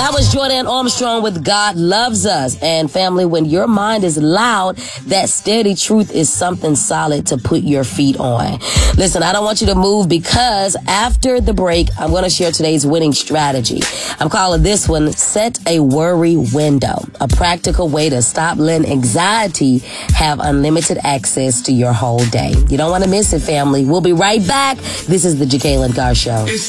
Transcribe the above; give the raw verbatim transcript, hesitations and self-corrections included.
That was Jordan Armstrong with God Loves Us. And family, when your mind is loud, that steady truth is something solid to put your feet on. Listen, I don't want you to move because after the break, I'm going to share today's winning strategy. I'm calling this one, Set a Worry Window, a practical way to stop letting anxiety have unlimited access to your whole day. You don't want to miss it, family. We'll be right back. This is the Jacqueline Carr Show.